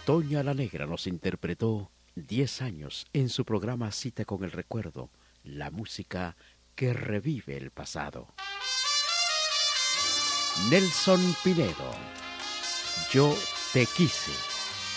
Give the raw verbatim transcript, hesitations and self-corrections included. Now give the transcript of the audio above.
Toña la Negra nos interpretó diez años en su programa Cita con el Recuerdo, la música que revive el pasado. Nelson Pinedo, Yo te quise.